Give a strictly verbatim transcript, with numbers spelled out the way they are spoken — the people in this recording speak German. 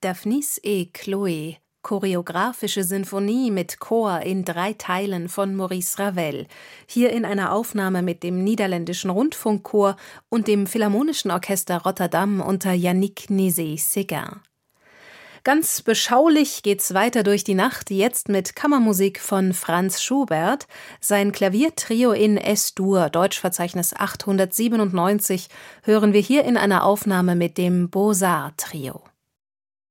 Daphnis et Chloé, choreografische Sinfonie mit Chor in drei Teilen von Maurice Ravel, hier in einer Aufnahme mit dem Niederländischen Rundfunkchor und dem Philharmonischen Orchester Rotterdam unter Yannick Nézet-Séguin. Ganz beschaulich geht's weiter durch die Nacht, jetzt mit Kammermusik von Franz Schubert. Sein Klaviertrio in Es-Dur, Deutschverzeichnis achthundertsiebenundneunzig, hören wir hier in einer Aufnahme mit dem Beaux-Arts Trio.